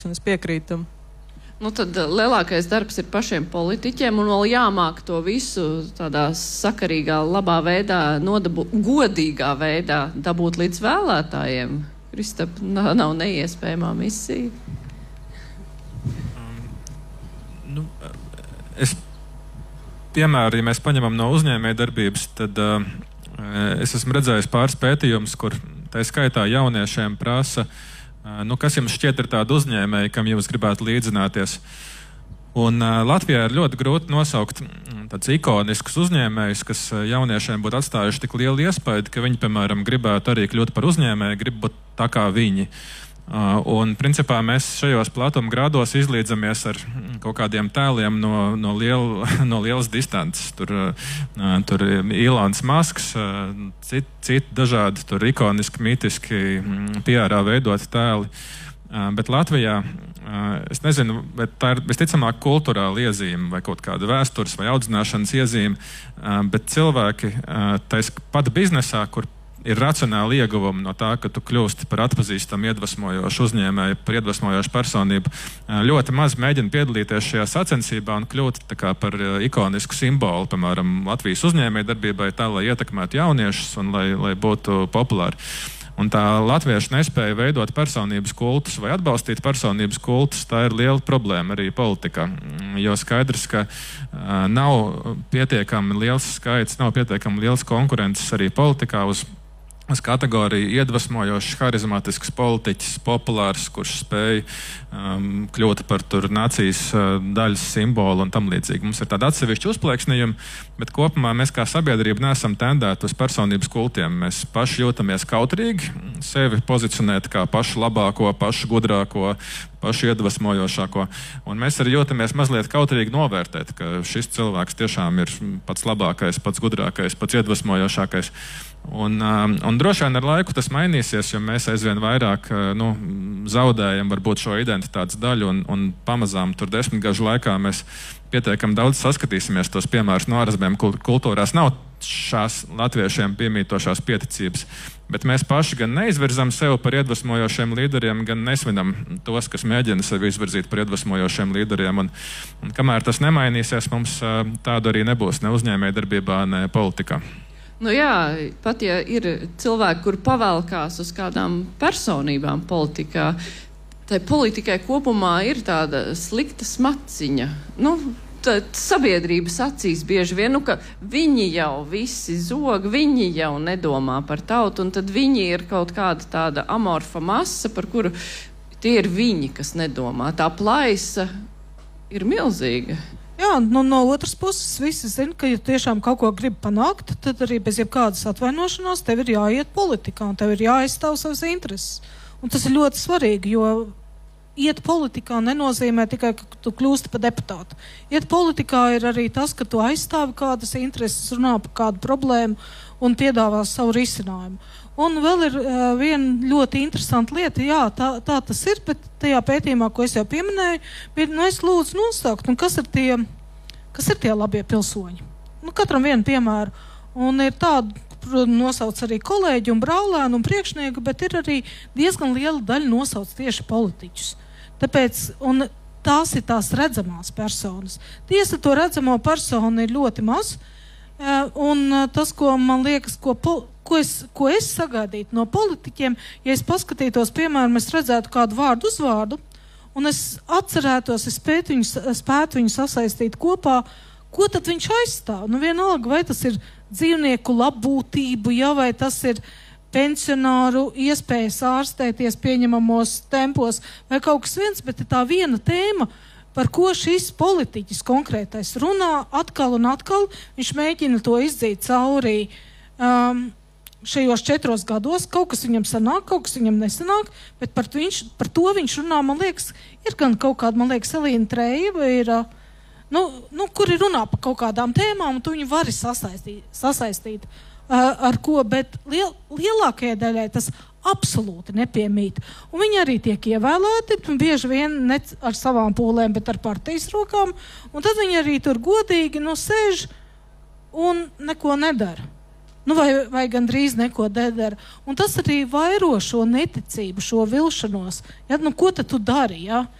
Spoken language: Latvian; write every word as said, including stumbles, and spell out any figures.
Es piekrītu. Nu, tad lielākais darbs ir pašiem politiķiem, un vēl jāmāk to visu tādā sakarīgā, labā veidā, nodabu, godīgā veidā dabūt līdz vēlētājiem. Kristap, nav, nav neiespējamā misija. Um, nu, es, piemēram, ja mēs paņemam no uzņēmēja darbības, tad uh, es esmu redzējis pāris pētījumus, kur tā skaitā jauniešiem prasa, nu, kas jums šķiet ir tāda uzņēmēja, kam jūs gribētu līdzināties. Un uh, Latvijā ir ļoti grūti nosaukt tādus ikoniskus uzņēmējus, kas jauniešiem būtu atstājuši tik lielu iespēju, ka viņi, piemēram, gribētu arī kļūt par uzņēmēju, grib būt tā kā viņi. Uh, un, principā, mēs šajos platuma grādos izlīdzamies ar kaut kādiem tēliem no, no, liel, no lielas distances. Tur, uh, tur Ilons Masks, uh, citi cit dažādi tur ikoniski, mitiski P R veidoti tēli. Uh, bet Latvijā, uh, es nezinu, bet tā ir visticamāk kulturāla iezīme vai kaut kāda vēstures vai audzināšanas iezīme, uh, bet cilvēki, uh, tais pat biznesā, kur ir racionāli ieguvumi no tā, ka tu kļūsti par atpazīstamu, iedvesmojošu uzņēmēju, par iedvesmojošu personību. Ļoti maz mēģina piedalīties šajā sacensībā un kļūt tā kā par ikonisku simbolu, piemēram, Latvijas uzņēmēju darbībai tā, lai ietekmētu jauniešus un lai, lai būtu populāri. Un tā latvieši nespēja veidot personības kultus vai atbalstīt personības kultus, tā ir liela problēma arī politikā. Jo skaidrs, ka uh, nav pietiekami liels skaits, nav pietiekami liels konkurences arī politikā uz uz kategoriju iedvesmojošs, harizmatisks politiķis, populārs, kurš spēj um, kļūt par tur nācijas uh, daļas simbolu un tam līdzīgi. Mums ir tāda atsevišķa uzplēksnījuma, bet kopumā mēs kā sabiedrība neesam tendēti uz personības kultiem. Mēs paši jūtamies kautrīgi, sevi pozicionēt kā pašu labāko, pašu gudrāko, pašu iedvesmojošāko. Un mēs arī jūtamies mazliet kautrīgi novērtēt, ka šis cilvēks tiešām ir pats labākais, pats gudrākais, pats iedvesmojošākais. Un, un droši vien ar laiku tas mainīsies, jo mēs aizvien vairāk nu, zaudējam varbūt šo identitātes daļu un, un pamazām tur desmitgažu laikā mēs pietiekam daudz saskatīsimies tos piemērus no ārzemēm kultūrās. Nav šās latviešiem piemītošās pieticības, bet mēs paši gan neizvirzam sevi par iedvesmojošiem līderiem, gan nesvinam tos, kas mēģina sevi izvirzīt par iedvesmojošiem līderiem. Un, un kamēr tas nemainīsies, mums tādu arī nebūs ne uzņēmējdarbībā, ne politikā. Nu jā, pat ja ir cilvēki, kur pavelkās uz kādām personībām politikā, tai politikai kopumā ir tāda slikta smaciņa. Nu, tad sabiedrības acīs bieži vien, nu, ka viņi jau visi zog, viņi jau nedomā par tautu, un tad viņi ir kaut kāda tāda amorfa masa, par kuru tie ir viņi, kas nedomā. Tā plaisa ir milzīga. Jā, nu, no otras puses visi zina, ka ja tiešām kaut ko grib panākt, tad arī bez jebkādas atvainošanās tev ir jāiet politikā un tev ir jāaizstāv savas intereses. Un tas ir ļoti svarīgi, jo iet politikā nenozīmē tikai, ka tu kļūsti par deputātu. Iet politikā ir arī tas, ka tu aizstāvi kādas intereses, runā par kādu problēmu un piedāvā savu risinājumu. Un vēl ir uh, viena ļoti interesanta lieta, jā, tā, tā tas ir, bet tajā pētījumā, ko es jau pieminēju, bija, nu es lūdzu nosaukt, nu kas ir tie, kas ir tie labie pilsoņi. Nu katram vienu piemēru. Un ir tādu, nosauc arī kolēģi un brālēnu un priekšnieku, bet ir arī diezgan liela daļa nosauc tieši politiķus. Tāpēc, un tās ir tās redzamās personas. Tiesa, to redzamo personu ir ļoti maz, un tas, ko man liekas, ko, ko, es, ko es sagaidītu no politiķiem, ja es paskatītos, piemēram, es redzētu kādu vārdu uzvārdu, un es atcerētos, es spētu viņu, spētu viņu sasaistīt kopā, ko tad viņš aizstāv? Nu, vienalga, vai tas ir dzīvnieku labbūtību, ja, vai tas ir pensionāru iespējas ārstēties pieņemamos tempos, vai kaut kas viens, bet ir tā viena tēma, par ko šis politiķis konkrētais runā atkal un atkal. Viņš mēģina to izdzīt cauri um, šajos četros gados. Kaut kas viņam sanāk, kaut kas viņam nesanāk, bet par, viņš, par to viņš runā, man liekas, ir gan kaut kāda, man liekas, Elīna Trejeva ir, uh, nu, nu, kuri runā par kaut kādām tēmām, un tu viņu vari sasaistīt, sasaistīt uh, ar ko, bet liel, lielākajai daļai tas absolūti nepiemīt. Un viņi arī tiek ievēlēti, bieži vien ne ar savām pūlēm, bet ar partijas rokām, un tad viņi arī tur godīgi nu sēž un neko nedara. Nu, vai, vai gandrīz neko nedara. Un tas arī vairo šo neticību, šo vilšanos. Ja? Nu, ko tad tu dari? Ja?